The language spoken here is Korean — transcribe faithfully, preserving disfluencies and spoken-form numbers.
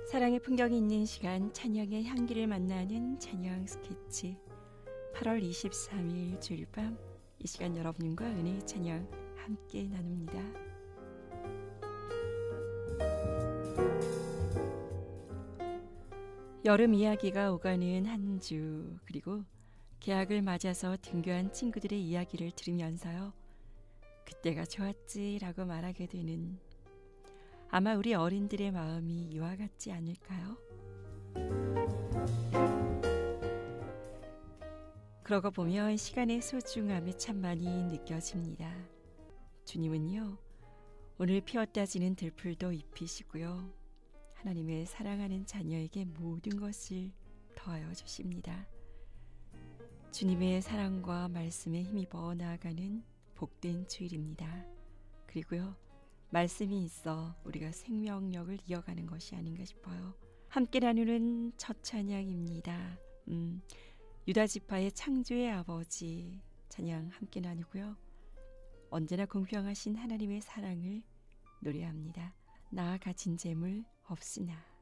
사랑의 풍경이 있는 시간, 찬양의 향기를 만나는 찬양 스케치. 팔월 이십삼일 주일 밤, 이 시간 여러분과 은혜의 찬양 함께 나눕니다. 여름 이야기가 오가는 한 주, 그리고 개학을 맞아서 등교한 친구들의 이야기를 들으면서요, 그때가 좋았지라고 말하게 되는, 아마 우리 어린들의 마음이 이와 같지 않을까요? 그러고 보면 시간의 소중함이 참 많이 느껴집니다. 주님은요, 오늘 피었다 지는 들풀도 입히시고요, 하나님의 사랑하는 자녀에게 모든 것을 더하여 주십니다. 주님의 사랑과 말씀에 힘입어 나아가는 복된 주일입니다. 그리고요, 말씀이 있어 우리가 생명력을 이어가는 것이 아닌가 싶어요. 함께 나누는 첫 찬양입니다. 음, 유다지파의 창조의 아버지 찬양 함께 나누고요, 언제나 공평하신 하나님의 사랑을 노래합니다. 나 가진 재물 없으나.